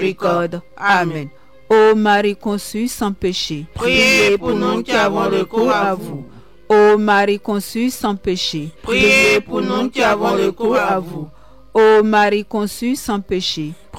miséricorde. Amen. Ô Marie conçue sans péché, Priez pour nous qui avons recours à vous. Ô Marie conçue sans péché, Priez pour nous qui avons recours à vous. Ô Marie conçue sans péché,